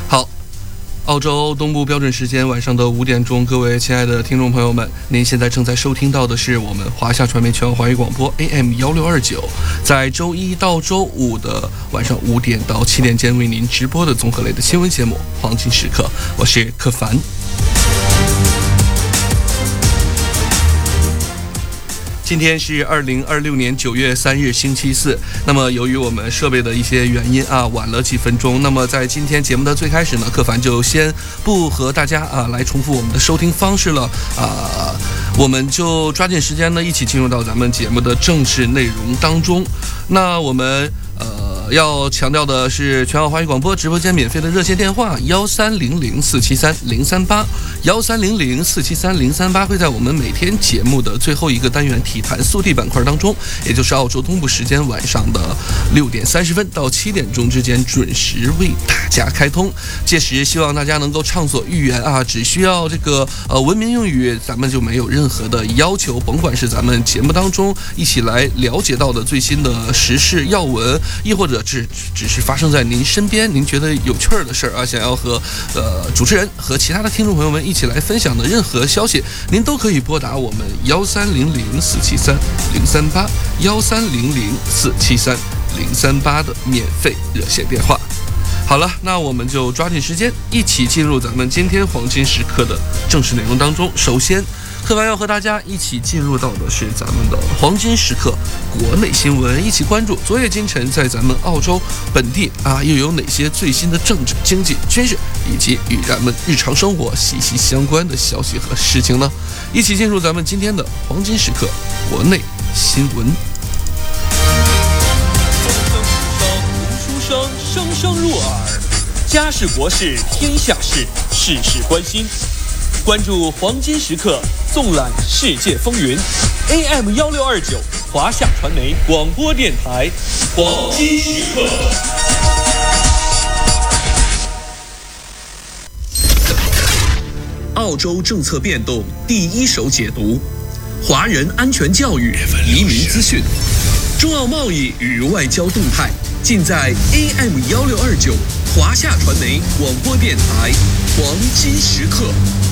好，澳洲东部标准时间晚上的5点钟，各位亲爱的听众朋友们，您现在正在收听到的是我们华夏传媒全华语广播 AM1629，在周一到周五的晚上5点到7点间为您直播的综合类的新闻节目《黄金时刻》，我是柯凡。今天是2026年9月3日星期四，那么由于我们设备的一些原因晚了几分钟，那么在今天节目的最开始呢，柯凡就先不和大家来重复我们的收听方式了我们就抓紧时间呢一起进入到咱们节目的正式内容当中。那我们要强调的是，全澳华语广播直播间免费的热线电话1300473038，1300473038会在我们每天节目的最后一个单元体坛速递板块当中，也就是澳洲东部时间晚上的6点30分到7点钟之间准时为大家开通。届时希望大家能够畅所欲言只需要这个文明用语，咱们就没有任何的要求，甭管是咱们节目当中一起来了解到的最新的时事要闻，亦或者只是发生在您身边，您觉得有趣儿的事儿想要和主持人和其他的听众朋友们一起来分享的任何消息，您都可以拨打我们1300473038，1300473038的免费热线电话。好了，那我们就抓紧时间一起进入咱们今天黄金时刻的正式内容当中。首先柯凡要和大家一起进入到的是咱们的黄金时刻国内新闻，一起关注昨夜今晨在咱们澳洲本地又有哪些最新的政治、经济、军事以及与咱们日常生活息息相关的消息和事情呢？一起进入咱们今天的黄金时刻国内新闻。 风声声入耳，家事国事天下事，事事关心。关注黄金时刻，纵览世界风云。AM1629华夏传媒广播电台，黄金时刻。 澳洲政策变动第一手解读，华人安全教育、移民资讯，中澳贸易与外交动态，尽在 AM1629华夏传媒广播电台黄金时刻。